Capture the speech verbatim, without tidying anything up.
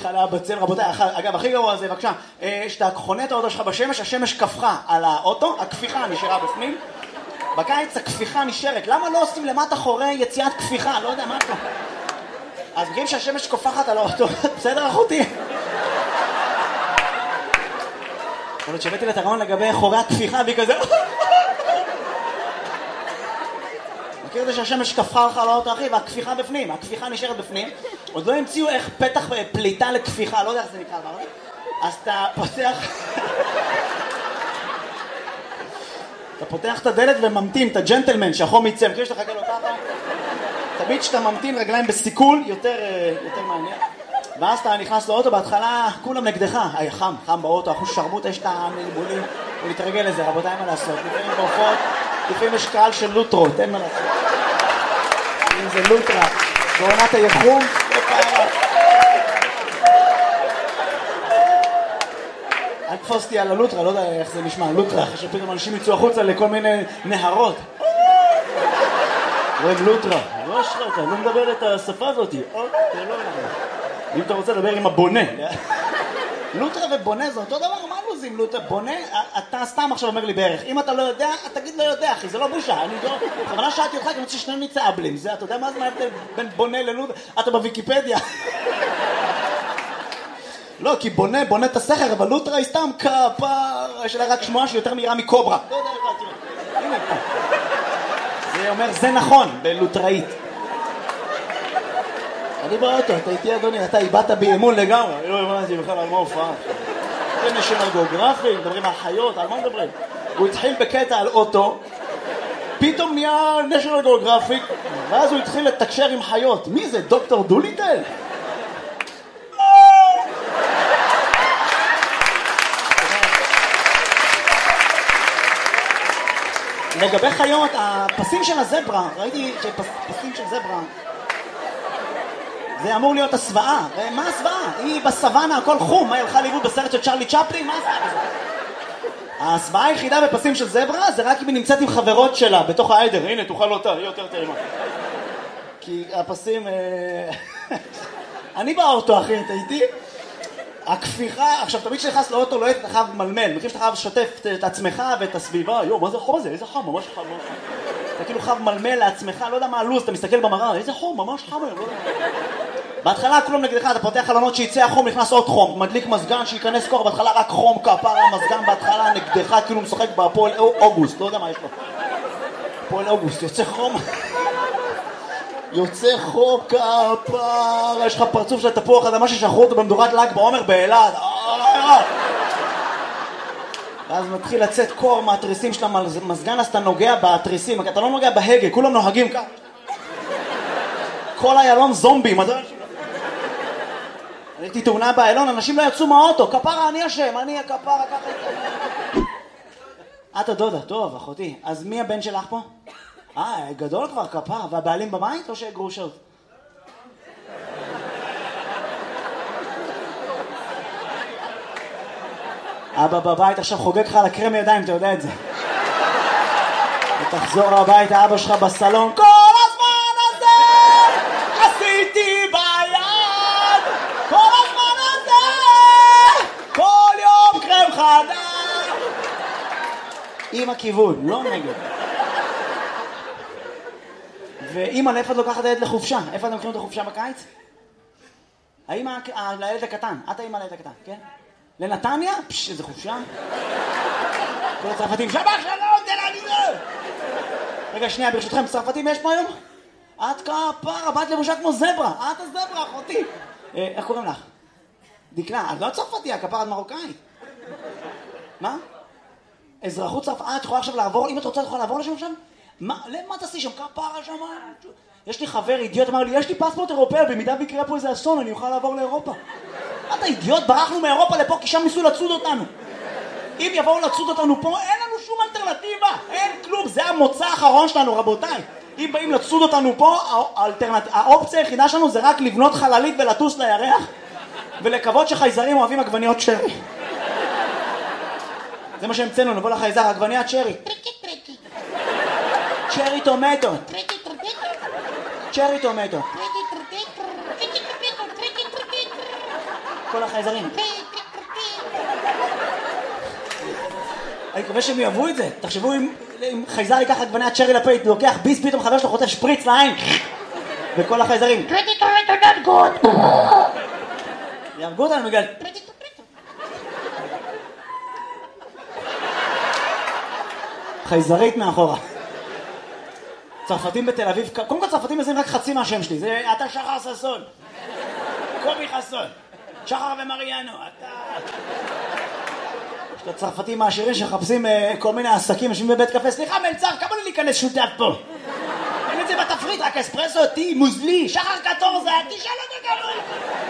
סליחה, לא בצל, רבותיי, אגב, הכי גרוע זה, בבקשה, שאתה חונה את האוטו שלך בשמש, השמש כפכה על האוטו, הכפיכה נשארה בפנים, בקיץ הכפיכה נשארת, למה לא עושים למטה חורי יציאת כפיכה? לא יודע, מה אתה? אז בגלל שהשמש כופחת על האוטו, בסדר אחותי? יכול להיות שהבאתי לה את הרעיון לגבי חורי הכפיכה, והיא כזה... מכיר את זה שהשמש כפכה לך על האוטו, אחי, והכפיכה בפנים, הכפיכה נשארת בפנים, עוד לא המציאו איך פתח פליטה לכפיכה, לא יודע איך זה נקרא, אז אתה פותח... אתה פותח את הדלת וממתין, את הג'נטלמן שהחום יצא, מכיר שאתה חכה לו ככה? תמיד שאתה ממתין רגליים בסיכול, יותר, יותר מעניין. ואז אתה נכנס לאוטו, בהתחלה כולם נגדך. היה חם, חם באוטו, אחוז שרמוט, יש את המלבולים. ולהתרגל לזה, רבותיי, אין מה לעשות. לפעמים בהופעות, לפעמים יש קהל של לוטרות, אין מה לעשות. אם זה לוטרה, בעונת היחום, לא פעם. אל תפוסתי על הלוטרה, לא יודע איך זה נשמע, לוטרה, שפתאום אנשים יצאו החוצה לכל מיני נהרות. רואים לוטרה, לא אשרה, אתה לא מדבר את השפה הזאת. אם אתה רוצה לדבר עם הבונה. לוטרה ובונה זה אותו דבר, מה לוזים לוטרה? בונה, אתה סתם עכשיו אומר לי בערך. אם אתה לא יודע, תגיד לא יודע, אחי, זה לא בושה. אני לא... בכוונה שאלתי אותך, כי אני רוצה ששנינו נצא אבלים. זה, אתה יודע מה זה ההבדל בין בונה ללוטרה? אתה בוויקיפדיה. לא, כי בונה, בונה את הסכר, אבל לוטרה היא סתם כפר, יש לה רק שמועה שיותר מהירה מקוברה. לא יודע, תראה. הנה פה. זה אומר, זה נכון, בלוטראית. אני באוטו, אתה איתי אדוני, אתה איבדת באמון לגמרי. לא הבנתי בכלל על מה הופעה. זה נשיונל גיאוגרפי, מדברים על חיות, על מה מדברים? הוא התחיל בקטע על אוטו, פתאום נהיה נשיונל גיאוגרפי, ואז הוא התחיל לתקשר עם חיות. מי זה, דוקטור דוליטל? לגבי חיות, הפסים של הזברה, ראיתי שפסים של זברה, זה אמור להיות הסוואה. מה הסוואה? היא בסוואנה, הכל חום. מה, היא הלכה לאיבוד בסרט של צ'רלי צ'פלין? מה הסוואה בזה? הסוואה היחידה בפסים של זברה זה רק אם היא נמצאת עם חברות שלה בתוך העדר. הנה, תוכל אותה, היא יותר טעימה. כי הפסים... אני באוטו, אחי, אתה איתי? הכפיכה, עכשיו תמיד כשנכנס לאוטו לא אתה חייב מלמל, מכיר שאתה חייב לשתף את עצמך ואת הסביבה, יו, מה זה החום הזה? איזה חם, ממש חם, ממש חם. אתה כאילו חייב מלמל לעצמך, לא יודע מה הלוז, אתה מסתכל במראה, איזה חום, ממש חם היום, לא יודע. בהתחלה כולם נגדך, אתה פותח חלונות שיצא החום, נכנס עוד חום, מדליק מזגן שיכנס כוח, בהתחלה רק חום, כפר, המזגן בהתחלה נגדך, כאילו משחק בפועל אוגוסט, לא יודע מה יש לו. פועל אוגוסט, יוצא חום. יוצא חוק כפר, יש לך פרצוף של תפוח אדמה ששחרו אותו במדורת ל"ג בעומר באילת. ואז מתחיל לצאת קור מהתריסים של המזגן, אז אתה נוגע בתריסים, אתה לא נוגע בהגה, כולם נוהגים כך. כל איילון זומבים. הייתי תאונה באיילון, אנשים לא יצאו מהאוטו, כפרה אני אשם, אני הכפרה ככה. את הדודה, טוב אחותי, אז מי הבן שלך פה? אה, גדול כבר כפרה, והבעלים בבית או שגרושות? אבא בבית עכשיו חוגג לך על הקרם ידיים, אתה יודע את זה. ותחזור הביתה, אבא שלך בסלון, כל הזמן הזה עשיתי ביד, כל הזמן הזה, כל יום קרם חדש. עם הכיוון, לא נגד. ואמא, לאיפה את לוקחת את הילד לחופשה? איפה אתם לוקחים את החופשה בקיץ? האמא לילד הקטן, את האמא לילד הקטן, כן? לנתניה? פש, איזה חופשה. כל הצרפתים, שבח שלום, תן אני זה! רגע, שנייה, ברשותכם, צרפתים יש פה היום? את כפרה, באת לבושה כמו זברה, את הזברה, אחותי. איך קוראים לך? דקלה, את לא צרפתיה, כפרה, את מרוקאית. מה? אזרחות צרפת, את יכולה עכשיו לעבור, אם את רוצה, את יכולה לעבור לשם שם? מה, למה תעשי שם? כפרה שם? יש לי חבר אידיוט, אמר לי, יש לי פספורט אירופאי, במידה ויקרה פה איזה אסון, אני אוכל לעבור לאירופה. אתה אידיוט, ברחנו מאירופה לפה, כי שם ניסו לצוד אותנו. אם יבואו לצוד אותנו פה, אין לנו שום אלטרנטיבה, אין כלום, זה המוצא האחרון שלנו, רבותיי. אם באים לצוד אותנו פה, האלטרנט... האופציה היחידה שלנו זה רק לבנות חללית ולטוס לירח, ולקוות שחייזרים אוהבים עגבניות שרי. זה מה שהמצאנו, נבוא לחייזר, עגבניית שרי. צ'רי טומטו. צ'רי טומטו. כל החייזרים. אני מקווה שהם יאהבו את זה. תחשבו אם חייזר ייקח עגבניית צ'רי לפייט, לוקח ביס, פתאום חבר שלו חוטף שפריץ לעין. וכל החייזרים. יהרגו אותנו בגלל... חייזרית מאחורה. צרפתים בתל אביב, קודם כל צרפתים מזרים רק חצי מהשם שלי, זה אתה שחר ססון, קובי חסון, שחר ומריאנו, אתה... יש את הצרפתים העשירים שחפשים כל מיני עסקים, יושבים בבית קפה, סליחה מלצר, כמה לי להיכנס שותף פה? אין את זה בתפריט, רק אספרסו, טי, מוזלי, שחר קטורזה, תשאל אותו כמה...